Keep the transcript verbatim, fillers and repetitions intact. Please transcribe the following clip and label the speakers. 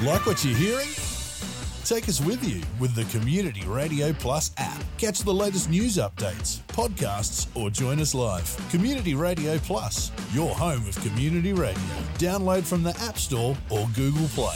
Speaker 1: Like what you're hearing? Take us with you with the Community Radio Plus app. Catch the latest news updates, podcasts, or join us live. Community Radio Plus, your home of community radio. Download from the App Store or Google Play.